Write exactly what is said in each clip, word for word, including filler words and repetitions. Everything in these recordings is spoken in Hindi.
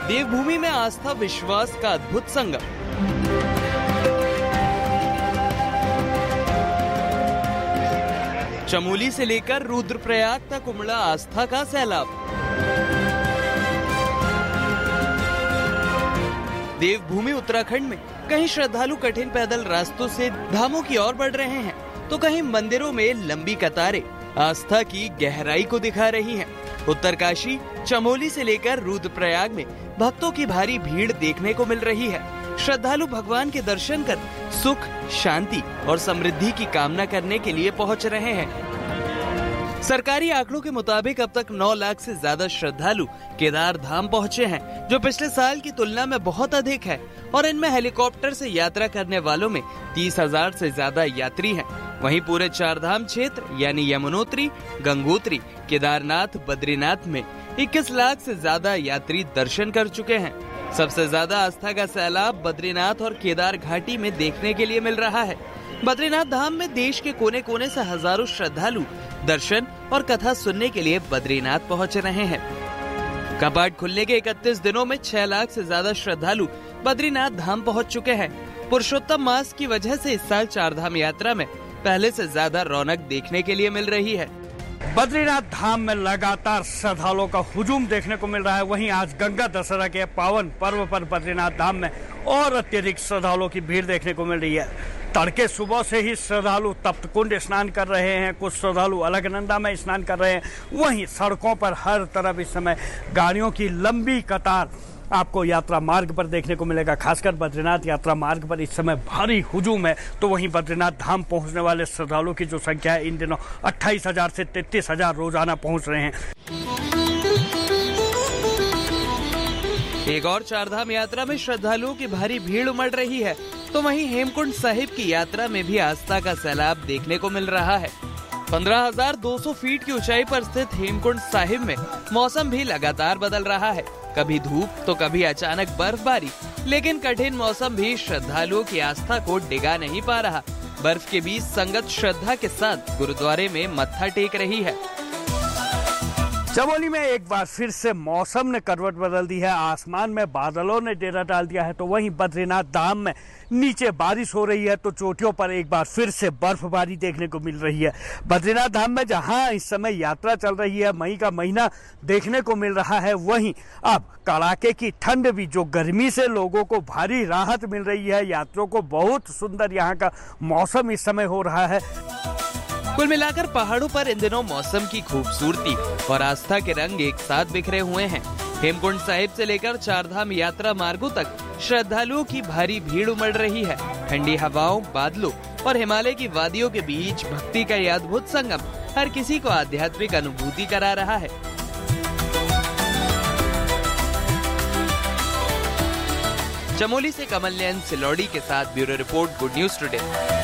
देवभूमि में आस्था विश्वास का अद्भुत संगम। चमोली से लेकर रुद्रप्रयाग तक उमड़ा आस्था का सैलाब। देवभूमि उत्तराखंड में कहीं श्रद्धालु कठिन पैदल रास्तों से धामों की ओर बढ़ रहे हैं, तो कहीं मंदिरों में लंबी कतारें आस्था की गहराई को दिखा रही हैं। उत्तरकाशी, चमोली से लेकर रुद्रप्रयाग में भक्तों की भारी भीड़ देखने को मिल रही है। श्रद्धालु भगवान के दर्शन कर सुख, शांति और समृद्धि की कामना करने के लिए पहुंच रहे हैं। सरकारी आंकड़ों के मुताबिक अब तक नौ लाख से ज्यादा श्रद्धालु केदार धाम पहुंचे हैं, जो पिछले साल की तुलना में बहुत अधिक है। और इनमें हेलीकॉप्टर से यात्रा करने वालों में तीस हजार से ज्यादा यात्री हैं। वहीं पूरे चार धाम क्षेत्र यानी यमुनोत्री, गंगोत्री, केदारनाथ, बद्रीनाथ में इक्कीस लाख से ज्यादा यात्री दर्शन कर चुके हैं। सबसे ज्यादा आस्था का सैलाब बद्रीनाथ और केदार घाटी में देखने के लिए मिल रहा है। बद्रीनाथ धाम में देश के कोने कोने से हजारों श्रद्धालु दर्शन और कथा सुनने के लिए बद्रीनाथ पहुंच रहे हैं। कपाट खुलने के इकतीस दिनों में छह लाख से ज्यादा श्रद्धालु बद्रीनाथ धाम पहुंच चुके हैं। पुरुषोत्तम मास की वजह से इस साल चार धाम यात्रा में पहले से ज्यादा रौनक देखने के लिए मिल रही है। बद्रीनाथ धाम में लगातार श्रद्धालुओं का हुजूम देखने को मिल रहा है। वहीं आज गंगा दशहरा के पावन पर्व पर बद्रीनाथ धाम में और अत्यधिक श्रद्धालुओं की भीड़ देखने को मिल रही है। तड़के सुबह से ही श्रद्धालु तप्त कुंड स्नान कर रहे हैं, कुछ श्रद्धालु अलकनंदा में स्नान कर रहे हैं। वहीं सड़कों पर हर तरफ इस समय गाड़ियों की लंबी कतार आपको यात्रा मार्ग पर देखने को मिलेगा। खासकर बद्रीनाथ यात्रा मार्ग पर इस समय भारी हुजूम है। तो वहीं बद्रीनाथ धाम पहुंचने वाले श्रद्धालुओं की जो संख्या है इन दिनों अट्ठाईस हजार से तैतीस हजार रोजाना पहुंच रहे हैं। एक और चारधाम यात्रा में श्रद्धालुओं की भारी भीड़ उमड़ रही है, तो वहीं हेमकुंड साहिब की यात्रा में भी आस्था का सैलाब देखने को मिल रहा है। पंद्रह हजार दो सौ फीट की ऊंचाई पर स्थित हेमकुंड साहिब में मौसम भी लगातार बदल रहा है। कभी धूप तो कभी अचानक बर्फबारी, लेकिन कठिन मौसम भी श्रद्धालुओं की आस्था को डिगा नहीं पा रहा। बर्फ के बीच संगत श्रद्धा के साथ गुरुद्वारे में मत्था टेक रही है। चमोली में एक बार फिर से मौसम ने करवट बदल दी है। आसमान में बादलों ने डेरा डाल दिया है। तो वहीं बद्रीनाथ धाम में नीचे बारिश हो रही है, तो चोटियों पर एक बार फिर से बर्फबारी देखने को मिल रही है। बद्रीनाथ धाम में जहां इस समय यात्रा चल रही है, मई का महीना देखने को मिल रहा है, वहीं अब कड़ाके की ठंड भी, जो गर्मी से लोगों को भारी राहत मिल रही है। यात्रियों को बहुत सुंदर यहाँ का मौसम इस समय हो रहा है। कुल मिलाकर पहाड़ों पर इन दिनों मौसम की खूबसूरती और आस्था के रंग एक साथ बिखरे हुए हैं। हेमकुंड साहिब से लेकर चारधाम यात्रा मार्गों तक श्रद्धालुओं की भारी भीड़ उमड़ रही है। ठंडी हवाओं, बादलों और हिमालय की वादियों के बीच भक्ति का यह अद्भुत संगम हर किसी को आध्यात्मिक अनुभूति करा रहा है। चमोली से कमल नयन सिलौड़ी के साथ bureau report, good news today.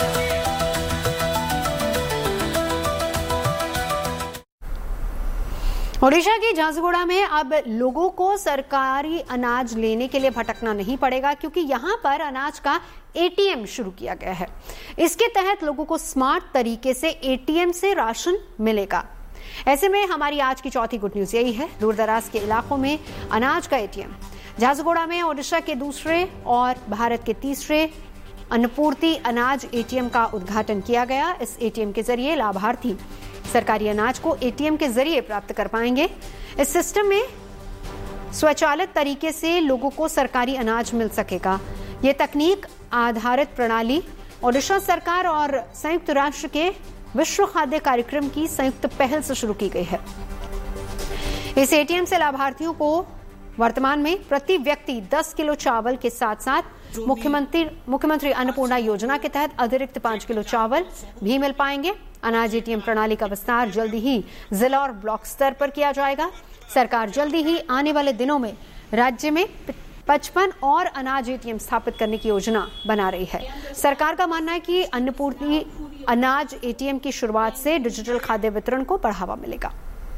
Odisha के झांझगुड़ा में अब लोगों को सरकारी अनाज लेने के लिए भटकना नहीं पड़ेगा, क्योंकि यहां पर अनाज का एटीएम शुरू किया गया है। इसके तहत लोगों को स्मार्ट तरीके से एटीएम से राशन मिलेगा। ऐसे में हमारी आज की चौथी गुड न्यूज यही है, दूर दराज के इलाकों में अनाज का एटीएम। झांझगुड़ा में ओडिशा के दूसरे और भारत के तीसरे अन्नपूर्ति अनाज एटीएम का उद्घाटन किया गया। इस एटीएम के जरिए लाभार्थी सरकारी अनाज को एटीएम के जरिए प्राप्त कर पाएंगे। इस सिस्टम में स्वचालित तरीके से लोगों को सरकारी अनाज मिल सकेगा। ये तकनीक आधारित प्रणाली ओडिशा सरकार और संयुक्त राष्ट्र के विश्व खाद्य कार्यक्रम की संयुक्त पहल से शुरू की गई है। इस एटीएम से लाभार्थियों को वर्तमान में प्रति व्यक्ति दस किलो चावल के साथ साथ मुख्यमंत्री मुख्यमंत्री अन्नपूर्णा योजना के तहत अतिरिक्त पांच किलो चावल भी मिल पाएंगे। अनाज एटीएम प्रणाली का विस्तार जल्दी ही जिला और ब्लॉक स्तर पर किया जाएगा। सरकार जल्दी ही आने वाले दिनों में राज्य में पचपन और अनाज एटीएम स्थापित करने की योजना बना रही है। सरकार का मानना है कि अन्नपूर्ति अनाज एटीएम की शुरुआत से डिजिटल खाद्य वितरण को बढ़ावा मिलेगा।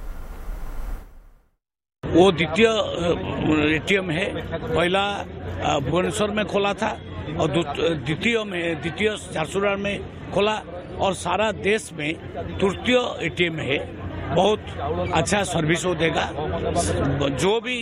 वो द्वितीय एटीएम है। पहला भुवनेश्वर में खोला था और द्वितीय में द्वितीय झारसुगुड़ा में खोला और सारा देश में तृतीय एटीएम है। बहुत अच्छा सर्विस वो देगा। जो भी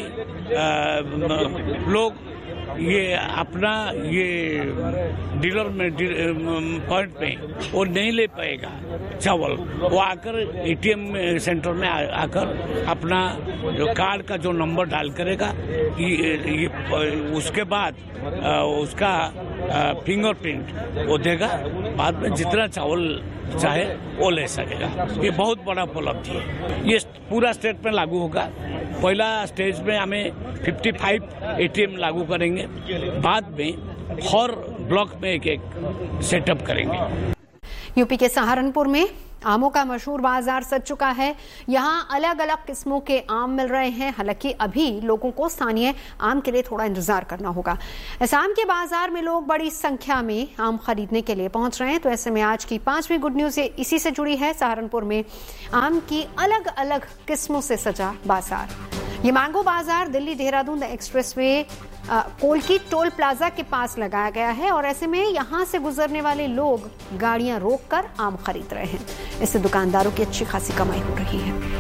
लोग ये अपना ये डीलर में पॉइंट पे वो नहीं ले पाएगा चावल, वो आकर एटीएम सेंटर में आकर अपना जो कार्ड का जो नंबर डाल करेगा, ये, ये उसके बाद उसका फिंगरप्रिंट वो देगा, बाद में जितना चावल चाहे वो ले सकेगा। ये बहुत बड़ा उपलब्धि है। ये पूरा स्टेट में लागू होगा। पहला स्टेज में हमें पचपन एटीएम लागू करेंगे, बाद में हर ब्लॉक में एक एक सेटअप करेंगे। यूपी के सहारनपुर में आमों का मशहूर बाजार सज चुका है। यहाँ अलग अलग किस्मों के आम मिल रहे हैं। हालांकि अभी लोगों को स्थानीय आम के लिए थोड़ा इंतजार करना होगा। इस आम के बाजार में लोग बड़ी संख्या में आम खरीदने के लिए पहुंच रहे हैं। तो ऐसे में आज की पांचवी गुड न्यूज इसी से जुड़ी है। सहारनपुर में आम की अलग अलग किस्मों से सजा बाजार। ये मैंगो बाजार Delhi Dehradun expressway कोलकी toll plaza के पास लगाया गया है और ऐसे में यहां से गुजरने वाले लोग गाड़ियां रोककर आम खरीद रहे हैं। इससे दुकानदारों की अच्छी खासी कमाई हो रही है।